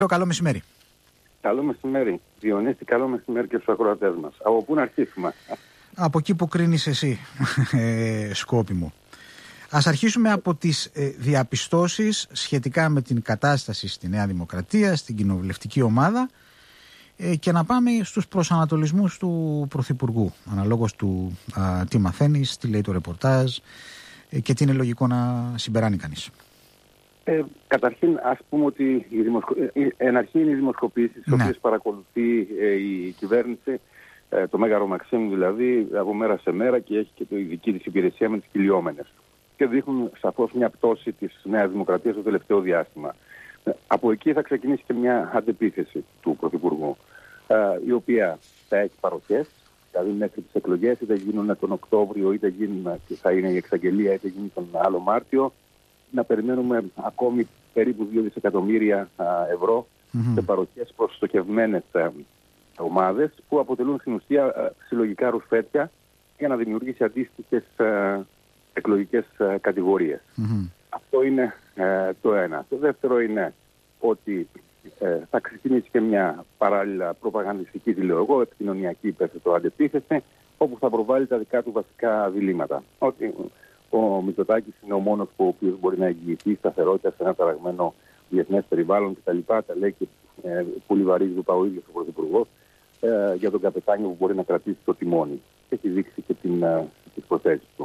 Καλό μεσημέρι. Καλό μεσημέρι. Διονύση, καλό μεσημέρι και στους ακροατές μας. Από πού να αρχίσουμε? Από εκεί που κρίνεις εσύ, σκόπιμο. Ας αρχίσουμε από τις διαπιστώσεις σχετικά με την κατάσταση στη Νέα Δημοκρατία, στην κοινοβουλευτική ομάδα, και να πάμε στους προσανατολισμούς του Πρωθυπουργού. Αναλόγως του τι μαθαίνεις, τι λέει το ρεπορτάζ και τι είναι λογικό να συμπεράνει κανείς. Καταρχήν, ας πούμε ότι εν αρχή είναι οι δημοσκοπήσεις, τις οποίες παρακολουθεί η κυβέρνηση, το Μέγαρο Μαξίμου δηλαδή, από μέρα σε μέρα, και έχει και η δική της υπηρεσία με τις κυλιόμενες. Και δείχνουν σαφώς μια πτώση της Νέας Δημοκρατίας το τελευταίο διάστημα. Από εκεί θα ξεκινήσει και μια αντεπίθεση του Πρωθυπουργού, η οποία θα έχει παροχές, δηλαδή μέχρι τις εκλογές, είτε γίνουν τον Οκτώβριο, είτε θα είναι η εξαγγελία, είτε γίνει τον άλλο Μάρτιο. Να περιμένουμε ακόμη περίπου 2 δισεκατομμύρια ευρώ σε παροχές προς στοχευμένες ομάδες, που αποτελούν στην ουσία συλλογικά ρουσφέτια για να δημιουργήσει αντίστοιχες εκλογικές κατηγορίες. Αυτό είναι το ένα. Το δεύτερο είναι ότι θα ξεκινήσει και μια παράλληλα προπαγανδιστική, τη λέω εγώ, επικοινωνιακή αντεπίθεση, όπου θα προβάλλει τα δικά του βασικά διλήμματα. Ότι ο Μητσοτάκης είναι ο μόνος που ο οποίος μπορεί να εγγυηθεί σταθερότητα σε ένα ταραγμένο διεθνές περιβάλλον κτλ. Τα λέει και πολύ βαρύγδουπα ο ίδιος ο Πρωθυπουργός για τον καπετάνιο που μπορεί να κρατήσει το τιμόνι. Έχει δείξει και τις προθέσεις του.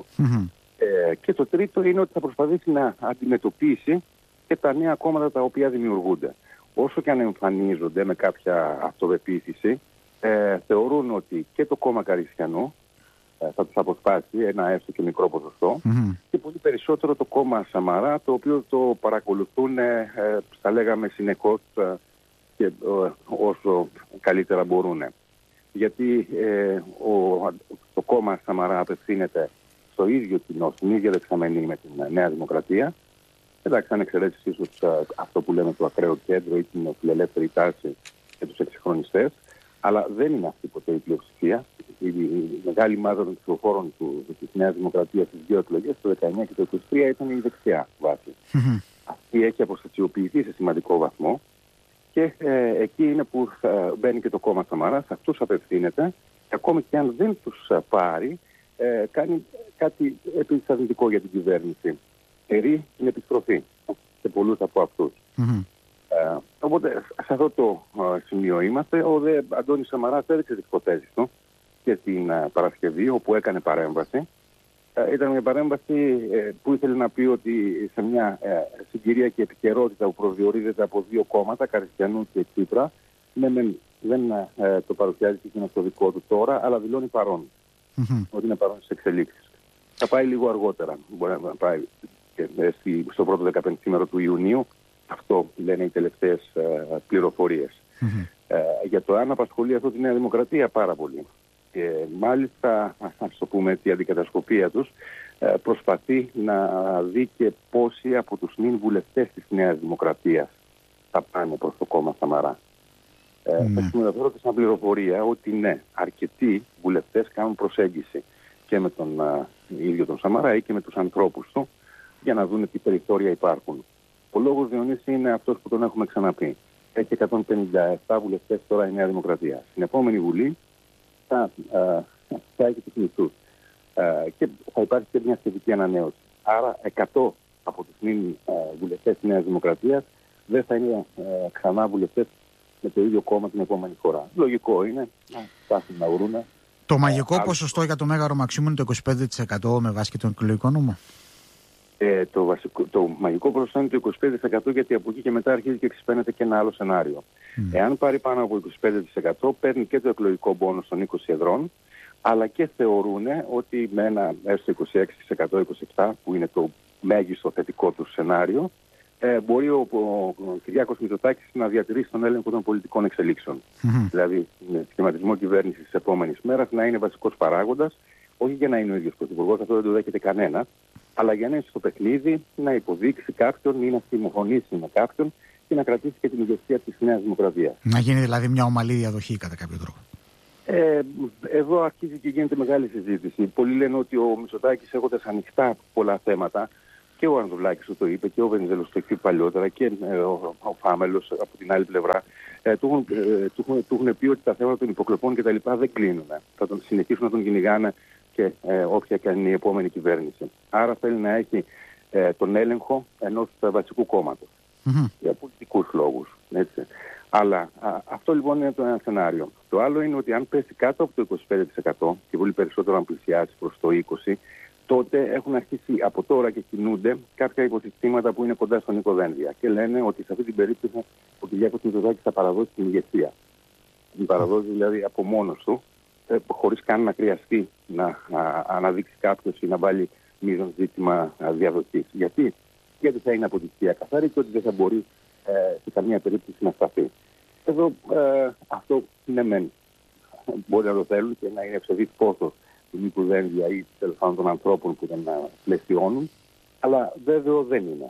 Και το τρίτο είναι ότι θα προσπαθήσει να αντιμετωπίσει και τα νέα κόμματα τα οποία δημιουργούνται. Όσο και αν εμφανίζονται με κάποια αυτοπεποίθηση, θεωρούν ότι και το κόμμα Καριστιανού θα τους αποσπάσει ένα έστω και μικρό ποσοστό, και πολύ περισσότερο το κόμμα Σαμαρά, το οποίο το παρακολουθούν, θα λέγαμε, συνεχώς και όσο καλύτερα μπορούν. Γιατί το κόμμα Σαμαρά απευθύνεται στο ίδιο κοινό, στην ίδια δεξαμενή με την Νέα Δημοκρατία. Εντάξει, αν εξαιρέσεις ίσως αυτό που λέμε το ακραίο κέντρο ή την φιλελεύθερη τάση και τους εξυγχρονιστές, αλλά δεν είναι αυτή ποτέ η πλειοψηφία. Η μεγάλη μάζα των ψηφοφόρων της Νέας Δημοκρατίας στις δύο εκλογές, το 19 και το 23, ήταν η δεξιά βάση. Αυτή έχει αποστασιοποιηθεί σε σημαντικό βαθμό, και εκεί είναι που μπαίνει και το κόμμα Σαμαρά. Σε αυτούς απευθύνεται, και ακόμη και αν δεν τους πάρει, κάνει κάτι επίσης αρνητικό για την κυβέρνηση. Ερεί την επιστροφή σε πολλούς από αυτούς. Οπότε σε αυτό το σημείο είμαστε. Ο δε Αντώνης Σαμαράς έδειξε τις υποθέσεις του και την Παρασκευή, όπου έκανε παρέμβαση. Ήταν μια παρέμβαση που ήθελε να πει ότι σε μια συγκυρία και επικαιρότητα που προσδιορίζεται από δύο κόμματα, Καριστιανού και Τσίπρα, δεν το παρουσιάζει και στο δικό του τώρα, αλλά δηλώνει παρόν. Ότι είναι παρόν στις εξελίξεις. Θα πάει λίγο αργότερα. Μπορεί να πάει και στο πρώτο 15ήμερο του Ιουνίου. Αυτό λένε οι τελευταίες πληροφορίες. Για το αν απασχολεί αυτό τη Νέα Δημοκρατία, πάρα πολύ. Και μάλιστα, ας το πούμε έτσι, η αντικατασκοπία τους προσπαθεί να δει και πόσοι από τους νυν βουλευτές της Νέας Δημοκρατίας θα πάνε προς το κόμμα Σαμαρά. Θα συμμεταφέρω και σαν πληροφορία ότι ναι, αρκετοί βουλευτές κάνουν προσέγγιση και με τον ίδιο τον Σαμαρά ή και με τους ανθρώπους του, για να δουν τι περιθώρια υπάρχουν. Ο λόγος, Διονύση, είναι αυτός που τον έχουμε ξαναπεί. Έχει 157 βουλευτές τώρα η Νέα Δημοκρατία. Στην επόμενη Βουλή θα έχει τους μισθούς. Και θα υπάρχει και μια σχετική ανανέωση. Άρα 100 από τους νυν βουλευτές της Νέας Δημοκρατίας δεν θα είναι ξανά βουλευτές με το ίδιο κόμμα την επόμενη φορά. Λογικό είναι να φτάσουν να βρουν. Το μαγικό ποσοστό για το Μέγαρο Μαξίμου είναι το 25% με βάση και τον εκλογικό νόμο. Το μαγικό ποσοστό είναι το 25%, γιατί από εκεί και μετά αρχίζει και εξυπαίνεται και ένα άλλο σενάριο. Εάν πάρει πάνω από 25%, παίρνει και το εκλογικό πόνους των 20 εδρών, αλλά και θεωρούν ότι με ένα έστω 26%, 27% που είναι το μέγιστο θετικό του σενάριο, μπορεί ο Κυριάκος Μητσοτάκης να διατηρήσει τον έλεγχο των πολιτικών εξελίξεων. Δηλαδή, με σχηματισμό κυβέρνησης της επόμενης μέρας να είναι βασικός παράγοντας, όχι για να είναι ο ίδιος πρωθυπουργός, αυτό δεν το δέχεται κανένα, αλλά για να είναι στο παιχνίδι, να υποδείξει κάποιον ή να συμφωνήσει με κάποιον και να κρατήσει και την ηγεσία της Νέας Δημοκρατίας. Να γίνει δηλαδή μια ομαλή διαδοχή κατά κάποιο τρόπο. Εδώ αρχίζει και γίνεται μεγάλη συζήτηση. Πολλοί λένε ότι ο Μητσοτάκης, έχοντας ανοιχτά πολλά θέματα, και ο Ανδρουλάκης το είπε και ο Βενιζέλος το είπε παλιότερα και ο Φάμελος από την άλλη πλευρά. Του έχουν πει ότι τα θέματα των υποκλοπών και τα λοιπά δεν κλείνουν. Θα τον συνεχίσουν να τον κυνηγάνε και όποια και αν είναι η επόμενη κυβέρνηση. Άρα θέλει να έχει τον έλεγχο ενός βασικού κόμματος. Για πολιτικούς λόγους. Έτσι. Αλλά αυτό λοιπόν είναι το ένα σενάριο. Το άλλο είναι ότι αν πέσει κάτω από το 25% και πολύ περισσότερο αν πλησιάσει προς το 20%, τότε έχουν αρχίσει από τώρα και κινούνται κάποια υποσυστήματα που είναι κοντά στον Νίκο Δένδια. Και λένε ότι σε αυτή την περίπτωση ο Κυριάκος Μητσοτάκης θα παραδώσει την ηγεσία. Την παραδώσει δηλαδή από μόνος του, χωρίς καν να χρειαστεί να αναδείξει κάποιος ή να βάλει μείζον ζήτημα διαδοχής. Γιατί θα είναι αποτυχία καθαρή και ότι δεν θα μπορεί σε καμία περίπτωση να σταθεί. Εδώ αυτό είναι μεν. Μπορεί να το θέλουν και να είναι ευσεβής πόθος του Νίκου Δένδια ή τέλος πάντων των ανθρώπων που τον πλαισιώνουν, αλλά βέβαιο δεν είναι.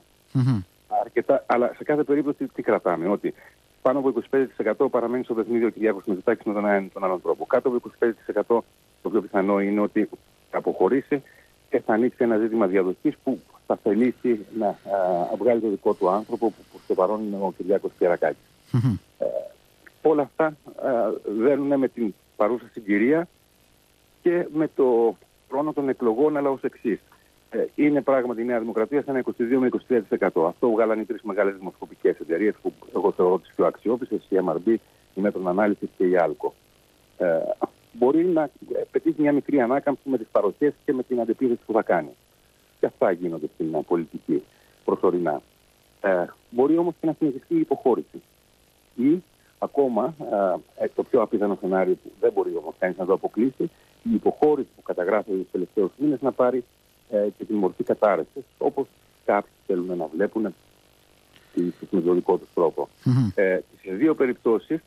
Αλλά σε κάθε περίπτωση τι κρατάμε, ότι πάνω από 25% παραμένει στο παιχνίδι ο Κυριάκος Μητσοτάκης με τον άλλον τρόπο. Κάτω από 25% το πιο πιθανό είναι ότι θα αποχωρήσει και θα ανοίξει ένα ζήτημα διαδοχής που θα θελήσει να βγάλει το δικό του άνθρωπο που προς το παρόν είναι ο Κυριάκος Πιερακάκης. Όλα αυτά δένουν με την παρούσα συγκυρία και με το χρόνο των εκλογών, αλλά ως εξής. Είναι πράγματι η Νέα Δημοκρατία σε ένα 22 με 23%. Αυτό βγάλαν οι τρεις μεγάλες δημοσκοπικές εταιρείες που εγώ θεωρώ τις πιο αξιόπιστες, η MRB, η Μέτρων Ανάλυσης και η Άλκο. Μπορεί να πετύχει μια μικρή ανάκαμψη με τις παροχές και με την αντεπίθεση που θα κάνει. Και αυτά γίνονται στην πολιτική προσωρινά. Μπορεί όμως και να συνεχιστεί η υποχώρηση. Ή ακόμα, το πιο απίθανο σενάριο που δεν μπορεί όμως κανείς να το αποκλείσει, η υποχώρηση που καταγράφει τους τελευταίους μήνες να πάρει και την μορφή κατάρρευσης, όπως κάποιοι θέλουν να βλέπουν με τον δικό τους τρόπο. Σε δύο περιπτώσεις,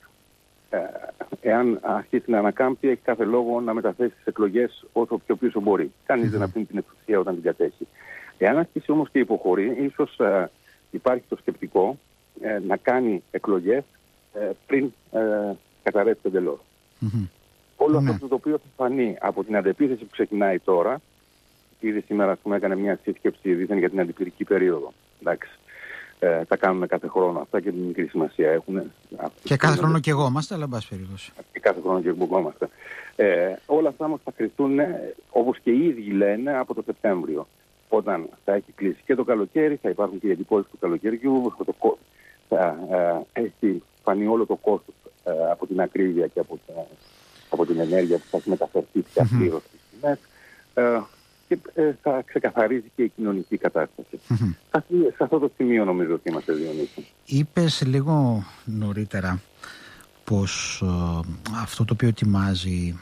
εάν αρχίσει να ανακάμπτει, έχει κάθε λόγο να μεταθέσει τις εκλογές όσο πιο πίσω μπορεί. Κανείς δεν αφήνει την εξουσία όταν την κατέχει. Εάν αρχίσει όμως και υποχωρεί, ίσως υπάρχει το σκεπτικό να κάνει εκλογές πριν καταρρεύσει εντελώς. Όλο αυτό το οποίο θα φανεί από την αντεπίθεση που ξεκινάει τώρα, ήδη σήμερα έκανε μια σύσκεψη δίθεν για την αντιπυρική περίοδο. Εντάξει. Τα κάνουμε κάθε χρόνο αυτά και την μικρή σημασία έχουν. Και κάθε χρόνο και εγώ είμαστε, αλλά εν πάση περιπτώσει. Και κάθε χρόνο και εγώ είμαστε. Όλα αυτά όμως θα κρυφτούν, όπως και οι ίδιοι λένε, από το Σεπτέμβριο. Όταν θα έχει κλείσει και το καλοκαίρι, θα υπάρχουν και οι εντυπώσεις του καλοκαιριού, θα έχει φανεί όλο το κόστος από την ακρίβεια και από την ενέργεια που θα έχει μεταφερθεί πια πλήρως στις τιμές. Και θα ξεκαθαρίζει και η κοινωνική κατάσταση. Σε αυτό το σημείο νομίζω ότι είμαστε, Διονύση. Είπες λίγο νωρίτερα πως αυτό το οποίο ετοιμάζει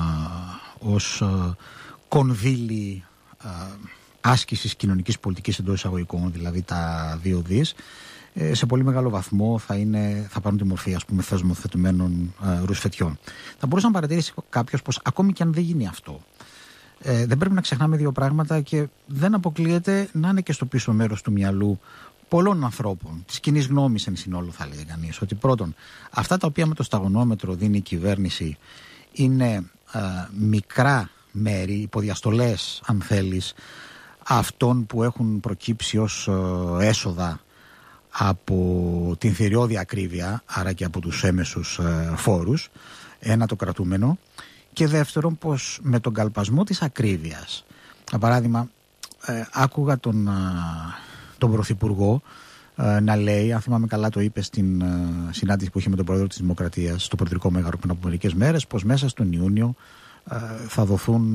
ως κονδύλι άσκησης κοινωνικής πολιτικής εντός εισαγωγικών, δηλαδή τα 2 δις, σε πολύ μεγάλο βαθμό θα πάρουν τη μορφή, ας πούμε, θεσμοθετημένων ρουσφετιών. Θα μπορούσε να παρατηρήσει κάποιος πως ακόμη και αν δεν γίνει αυτό, δεν πρέπει να ξεχνάμε δύο πράγματα και δεν αποκλείεται να είναι και στο πίσω μέρος του μυαλού πολλών ανθρώπων, της κοινής γνώμης εν συνόλου, θα λέει κανείς, ότι πρώτον, αυτά τα οποία με το σταγονόμετρο δίνει η κυβέρνηση είναι μικρά μέρη, υποδιαστολές αν θέλεις, αυτών που έχουν προκύψει ως έσοδα από την θηριώδη ακρίβεια, άρα και από τους έμεσους φόρους, ένα το κρατούμενο, και δεύτερον πως με τον καλπασμό της ακρίβειας, για παράδειγμα, άκουγα τον Πρωθυπουργό να λέει, αν θυμάμαι καλά το είπε στην συνάντηση που είχε με τον Πρόεδρο της Δημοκρατίας στο Προεδρικό Μέγαρο πριν από μερικές μέρες, πως μέσα στον Ιούνιο θα δοθούν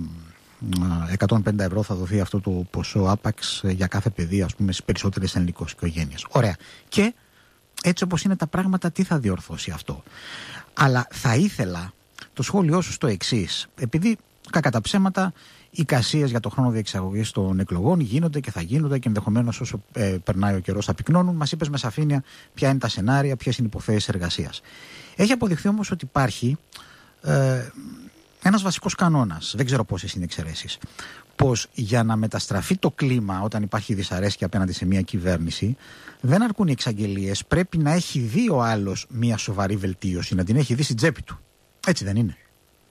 150 ευρώ, θα δοθεί αυτό το ποσό άπαξ για κάθε παιδί, ας πούμε, στις περισσότερες ελληνικές οικογένειες. Ωραία. Και έτσι όπως είναι τα πράγματα, τι θα διορθώσει αυτό? Αλλά θα ήθελα το σχόλιο σου στο εξής, επειδή κακά τα ψέματα οι εικασίες για το χρόνο διεξαγωγής των εκλογών γίνονται και θα γίνονται και ενδεχομένως όσο περνάει ο καιρός θα πυκνώνουν. Μας είπες με σαφήνεια ποια είναι τα σενάρια, ποιες είναι οι υποθέσεις εργασίας. Έχει αποδειχθεί όμως ότι υπάρχει ένας βασικός κανόνας, δεν ξέρω πόσες είναι εξαιρέσεις, πως για να μεταστραφεί το κλίμα όταν υπάρχει δυσαρέσκεια απέναντι σε μια κυβέρνηση, δεν αρκούν οι εξαγγελίες, πρέπει να έχει δει ο άλλος μια σοβαρή βελτίωση, να την έχει δει στην τσέπη του. Έτσι δεν είναι?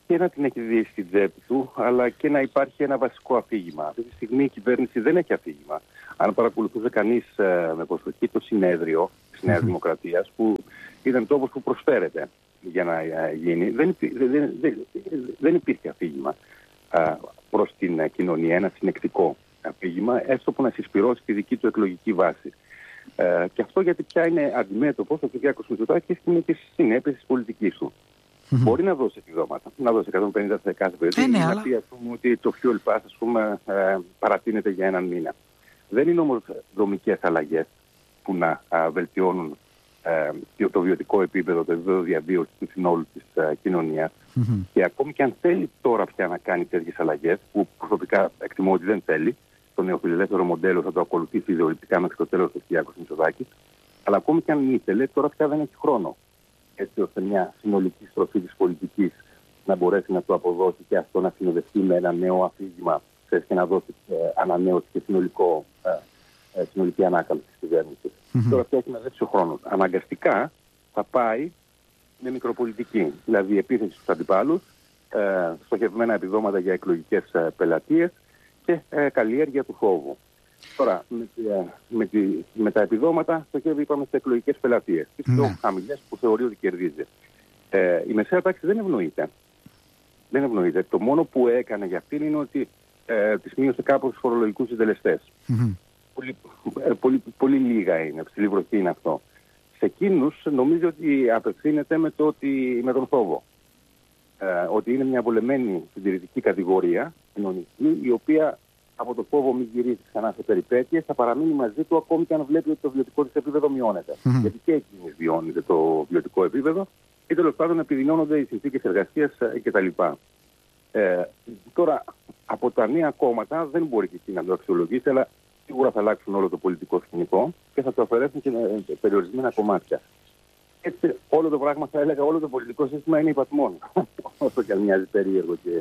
και να την έχει δει στην τσέπη του, αλλά και να υπάρχει ένα βασικό αφήγημα. Αυτή τη στιγμή η κυβέρνηση δεν έχει αφήγημα. Αν παρακολουθούσε κανείς με προσοχή το συνέδριο της Νέας Δημοκρατίας, που ήταν τόπος που προσφέρεται για να γίνει, δεν υπήρχε αφήγημα προς την κοινωνία, ένα συνεκτικό αφήγημα, έστω που να συσπυρώσει τη δική του εκλογική βάση. Και αυτό γιατί πια είναι αντιμέτωπος ο Κυριάκος Μητσοτάκης με τις συνέπειες της πολιτικής του. Μπορεί να δώσει επιδόματα, να δώσει 150 σε κάθε περίπτωση, να πει ότι το fuel pass παρατείνεται για έναν μήνα. Δεν είναι όμως δομικές αλλαγές που να βελτιώνουν το βιωτικό επίπεδο, το επίπεδο διαβίωσης του συνόλου της κοινωνίας. Και ακόμη και αν θέλει τώρα πια να κάνει τέτοιες αλλαγές, που προσωπικά εκτιμώ ότι δεν θέλει, το νεοφιλελεύθερο μοντέλο θα το ακολουθήσει ιδεολογικά μέχρι το τέλος του Κυριάκος Μητσοτάκης, αλλά ακόμη και αν ήθελε, τώρα πια δεν έχει χρόνο, έτσι ώστε μια συνολική στροφή της πολιτικής να μπορέσει να το αποδώσει και αυτό να συνοδευτεί με ένα νέο αφήγημα και να δώσει ανανέωση και συνολική ανάκαμψη της κυβέρνησης. Τώρα πια έχει μαζέψει ο χρόνος. Αναγκαστικά θα πάει με μικροπολιτική, δηλαδή επίθεση στους αντιπάλους, στοχευμένα επιδόματα για εκλογικές πελατείες και καλλιέργεια του φόβου. Τώρα, με τα επιδόματα στοχεύει, είπαμε, στις εκλογικές πελατείες. Τις πιο χαμηλές που θεωρεί ότι κερδίζει. Η μεσαία τάξη δεν ευνοείται. Δεν ευνοείται. Το μόνο που έκανε για αυτήν είναι ότι της μείωσε κάπως τους φορολογικούς συντελεστές. Πολύ λίγα είναι, ψηλή βροχή είναι αυτό. Σε εκείνους νομίζω ότι απευθύνεται με τον φόβο. Ότι είναι μια βολεμένη συντηρητική κατηγορία κοινωνική, η οποία από το φόβο μην γυρίσει ξανά σε περιπέτειες, θα παραμείνει μαζί του ακόμη και αν βλέπει ότι το βιωτικό της επίπεδο μειώνεται. Γιατί και εκείνη βιώνεται το βιωτικό επίπεδο ή τέλος πάντων επιδεινώνονται οι συνθήκες εργασίας κτλ. Τώρα, από τα νέα κόμματα δεν μπορεί και εκεί να το αξιολογήσει, αλλά σίγουρα θα αλλάξουν όλο το πολιτικό σκηνικό και θα το αφαιρέσουν και περιορισμένα κομμάτια. Έτσι, όλο το πράγμα, θα έλεγα, όλο το πολιτικό σύστημα είναι υπατμόν. Όσο και αν μοιάζει περίεργο και.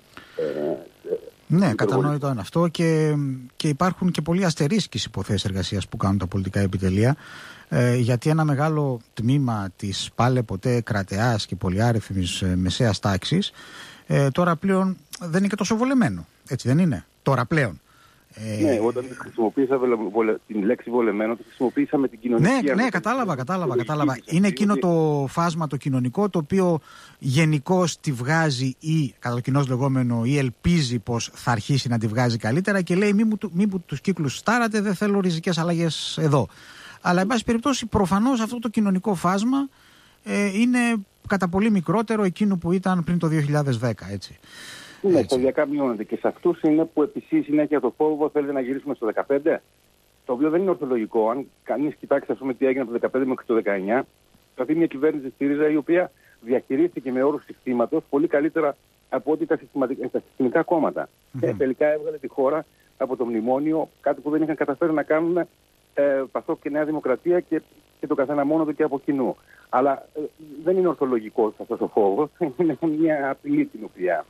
Ναι, κατανοητό είναι αυτό και υπάρχουν και πολλοί αστερίσκεις υποθέσεις εργασίας που κάνουν τα πολιτικά επιτελεία, γιατί ένα μεγάλο τμήμα της πάλε ποτέ κρατεάς και πολυάριθμης μεσαίας τάξης τώρα πλέον δεν είναι και τόσο βολεμένο. Έτσι δεν είναι, τώρα πλέον. Ναι, όταν χρησιμοποίησα την λέξη βολεμένο, τη χρησιμοποίησα με την κοινωνική. Ναι, κατάλαβα. Είναι εκείνο το φάσμα το κοινωνικό, το οποίο γενικώς τη βγάζει ή κατά το κοινώς λεγόμενο ή ελπίζει πως θα αρχίσει να τη βγάζει καλύτερα και λέει μη που τους κύκλους στάρατε, δεν θέλω ριζικές αλλαγές εδώ. Αλλά εν πάση περιπτώσει προφανώς αυτό το κοινωνικό φάσμα είναι κατά πολύ μικρότερο εκείνο που ήταν πριν το 2010, έτσι. Ναι, σταδιακά μειώνεται. Και σε αυτούς είναι που επισύει συνέχεια το φόβο, θέλετε να γυρίσουμε στο 2015, το οποίο δεν είναι ορθολογικό. Αν κανείς κοιτάξει, ας πούμε, τι έγινε από το 2015 μέχρι το 2019, θα δει μια κυβέρνηση στη ΡΙΖΑ η οποία διαχειρίστηκε με όρους συστήματος πολύ καλύτερα από ό,τι τα συστημικά κόμματα. Και τελικά έβγαλε τη χώρα από το μνημόνιο, κάτι που δεν είχαν καταφέρει να κάνουν Πασόκ και Νέα Δημοκρατία και το καθένα μόνο του και από κοινού. Αλλά δεν είναι ορθολογικός αυτός ο φόβος, είναι μια απειλή την οποία.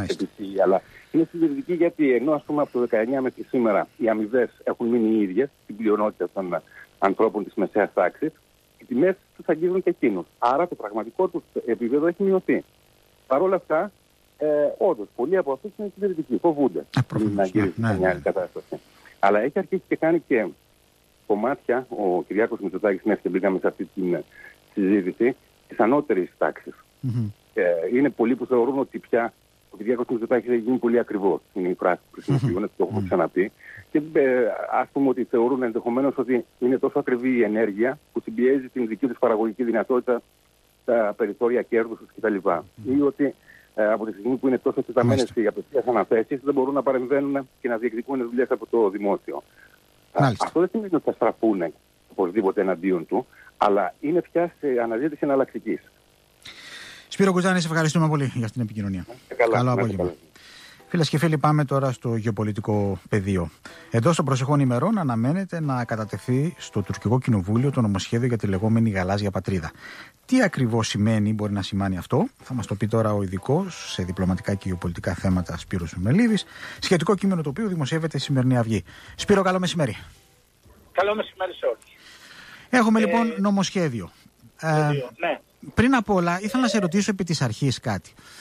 Αλλά είναι συντηρητική γιατί ενώ ας πούμε από το 19 μέχρι σήμερα οι αμοιβές έχουν μείνει οι ίδιες στην πλειονότητα των ανθρώπων της μεσαίας τάξης, οι τιμές τους αγγίζουν και εκείνους. Άρα το πραγματικό τους επίπεδο έχει μειωθεί. Παρ' όλα αυτά, όντως πολλοί από αυτούς είναι συντηρητικοί, φοβούνται να γυρίσουν σε μια άλλη κατάσταση. Αλλά έχει αρχίσει και κάνει και κομμάτια ο Κυριάκος Μητσοτάκης, μέσα και μπήκαμε σε αυτή τη συζήτηση, της ανώτερης τάξης. Είναι πολλοί που θεωρούν ότι πια ο Κυριάκος Μητσοτάκης έχει γίνει πολύ ακριβώς. Είναι η φράση που χρησιμοποιούν, το έχουμε ξαναπεί. Και ας πούμε ότι θεωρούν ενδεχομένως ότι είναι τόσο ακριβή η ενέργεια που συμπιέζει την δική τους παραγωγική δυνατότητα, τα περιθώρια κέρδους κτλ. Ή ότι από τη στιγμή που είναι τόσο εκτεταμένες οι απευθείας αναθέσεις, δεν μπορούν να παρεμβαίνουν και να διεκδικούν δουλειές από το δημόσιο. Αυτό δεν σημαίνει ότι θα στραφούν οπωσδήποτε εναντίον του, αλλά είναι πια σε αναζήτηση εναλλακτικής. Σπύρο Κουτζάνη, σε ευχαριστούμε πολύ για αυτήν την επικοινωνία. Καλό απόγευμα. Φίλες και φίλοι, πάμε τώρα στο γεωπολιτικό πεδίο. Εδώ των προσεχών ημερών αναμένεται να κατατεθεί στο τουρκικό κοινοβούλιο το νομοσχέδιο για τη λεγόμενη γαλάζια πατρίδα. Τι ακριβώς σημαίνει, μπορεί να σημάνει αυτό, θα μας το πει τώρα ο ειδικός σε διπλωματικά και γεωπολιτικά θέματα Σπύρος Μελίδης, σχετικό κείμενο το οποίο δημοσιεύεται στη σημερινή Αυγή. Σπύρο, καλό μεσημέρι. Καλό μεσημέρι σε όλους. Έχουμε λοιπόν νομοσχέδιο. Ναι. Πριν απ' όλα, ήθελα να σε ρωτήσω επί της αρχής κάτι.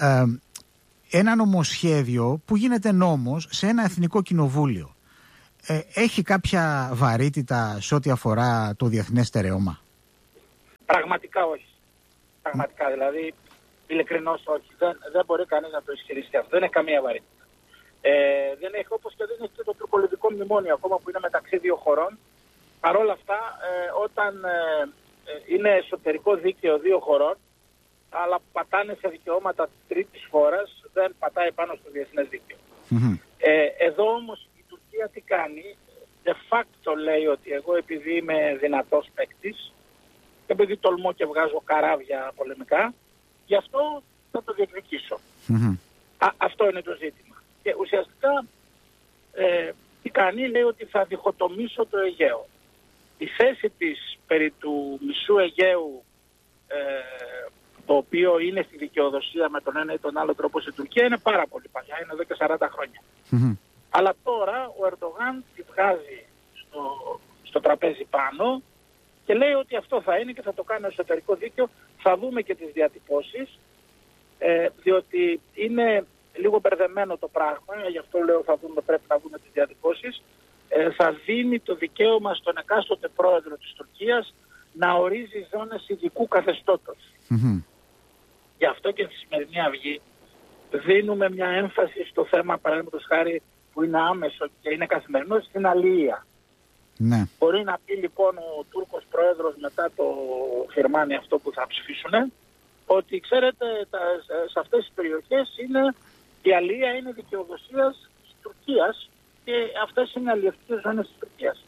ένα νομοσχέδιο που γίνεται νόμος σε ένα εθνικό κοινοβούλιο έχει κάποια βαρύτητα σε ό,τι αφορά το διεθνές στερεώμα? Πραγματικά όχι. Πραγματικά, δηλαδή, ειλικρινώς όχι. Δεν μπορεί κανείς να το ισχυριστεί αυτό. Δεν έχει καμία βαρύτητα. Δεν έχει, όπως και δεν έχει και το τουρκολιβικό μνημόνιο ακόμα που είναι μεταξύ δύο χωρών. Παρ' όλα αυτά, όταν είναι εσωτερικό δίκαιο δύο χωρών, αλλά πατάνε σε δικαιώματα τρίτης χώρας, δεν πατάει πάνω στο διεθνές δίκαιο. Εδώ όμως η Τουρκία τι κάνει? De facto λέει ότι εγώ επειδή είμαι δυνατός παίκτης και επειδή τολμώ και βγάζω καράβια πολεμικά, γι' αυτό θα το διεκδικήσω. Αυτό είναι το ζήτημα. Και ουσιαστικά τι κάνει? Λέει ότι θα διχοτομήσω το Αιγαίο. Η θέση της περί του μισού Αιγαίου, το οποίο είναι στη δικαιοδοσία με τον ένα ή τον άλλο τρόπο στην Τουρκία, είναι πάρα πολύ παλιά, είναι εδώ και 40 χρόνια. Αλλά τώρα ο Ερντογάν τη βγάζει στο τραπέζι πάνω και λέει ότι αυτό θα είναι και θα το κάνει εσωτερικό δίκαιο. Θα δούμε και τις διατυπώσεις, διότι είναι λίγο μπερδεμένο το πράγμα, γι' αυτό λέω πρέπει να δούμε τις διατυπώσεις. Θα δίνει το δικαίωμα στον εκάστοτε πρόεδρο της Τουρκίας να ορίζει ζώνες ειδικού καθεστώτος. Γι' αυτό και στη σημερινή Αυγή δίνουμε μια έμφαση στο θέμα, παραδείγματος χάρη, που είναι άμεσο και είναι καθημερινό, στην αλληλεία. Ναι. Μπορεί να πει λοιπόν ο Τούρκος πρόεδρος μετά το Φιρμάνι αυτό που θα ψηφίσουν, ότι ξέρετε σε αυτές τις περιοχές η αλληλεία είναι δικαιοδοσίας της Τουρκίας και αυτές είναι αλληλευτικές ζώνες της Τουρκίας.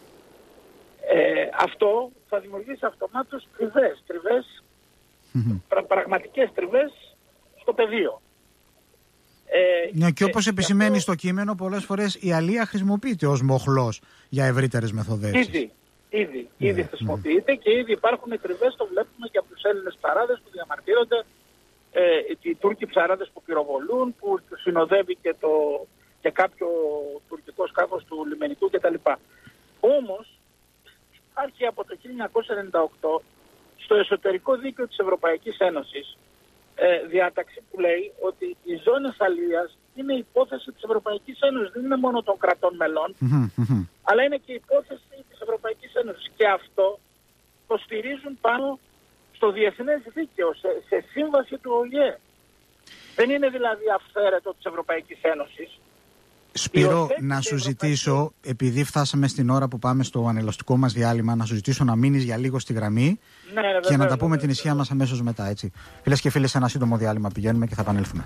Αυτό θα δημιουργήσει αυτομάτως τριβές, πραγματικές τριβές στο πεδίο. Ναι, και όπως επισημαίνει στο κείμενο, πολλές φορές η αλληλεία χρησιμοποιείται ως μοχλός για ευρύτερες μεθοδεύσεις. Ήδη χρησιμοποιείται και ήδη υπάρχουν τριβές, το βλέπουμε και από τους Έλληνες ψαράδες που διαμαρτύρονται, οι Τούρκοι ψαράδες που πυροβολούν, που συνοδεύει και κάποιο τουρκικό σκάφος του λιμενικού κτλ. Όμως υπάρχει από το 1998 στο εσωτερικό δίκαιο της Ευρωπαϊκής Ένωσης διάταξη που λέει ότι οι ζώνες αλίας είναι υπόθεση της Ευρωπαϊκής Ένωσης, δεν είναι μόνο των κρατών μελών, αλλά είναι και υπόθεση της Ευρωπαϊκής Ένωσης. Και αυτό το στηρίζουν πάνω στο διεθνές δίκαιο, σε σύμβαση του ΟΗΕ. Δεν είναι δηλαδή αυθαίρετο της Ευρωπαϊκής Ένωσης. Σπύρο, να σου ζητήσω, επειδή φτάσαμε στην ώρα που πάμε στο ανελαστικό μας διάλειμμα, να σου ζητήσω να μείνεις για λίγο στη γραμμή και να τα πούμε την ισχύα μας αμέσως μετά, έτσι. Φίλες και φίλοι, σε ένα σύντομο διάλειμμα πηγαίνουμε και θα επανέλθουμε.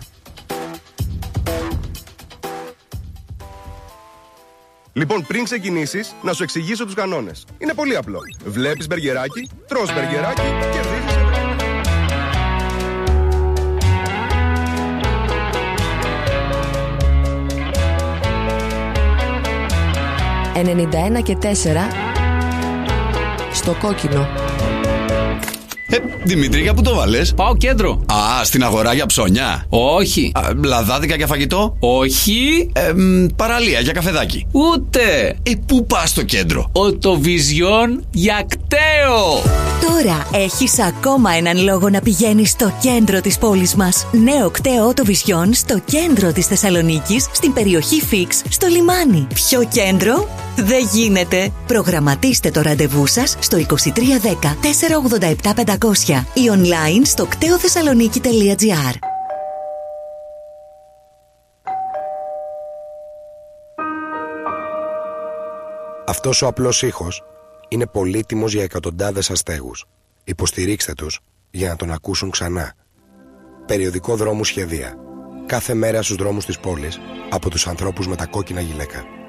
Λοιπόν, πριν ξεκινήσεις, να σου εξηγήσω τους κανόνες. Είναι πολύ απλό. Βλέπεις μπεργκεράκι, τρως μπεργκεράκι και βρίσκεις. 91 και 4 στο κόκκινο. Δημήτρη, για πού το βάλες? Πάω κέντρο. Α, στην αγορά για ψώνια? Όχι. Λαδάδικα για φαγητό? Όχι. Παραλία για καφεδάκι? Ούτε. Πού πας στο κέντρο? Οτοβιζιόν για κταίο. Τώρα έχεις ακόμα έναν λόγο να πηγαίνεις στο κέντρο της πόλης μας. Νέο κταίο Οτοβιζιόν στο κέντρο της Θεσσαλονίκης, στην περιοχή Φίξ, στο λιμάνι. Ποιο κέντρο? Δεν γίνεται. Προγραμματίστε το ραντεβού σας στο 2310 487 500 ή online στο κτεοθεσσαλονίκη.gr. Αυτός ο απλός ήχος είναι πολύτιμος για εκατοντάδες αστέγους. Υποστηρίξτε τους για να τον ακούσουν ξανά. Περιοδικό Δρόμου Σχεδία. Κάθε μέρα στους δρόμους της πόλης από τους ανθρώπους με τα κόκκινα γυλαίκα.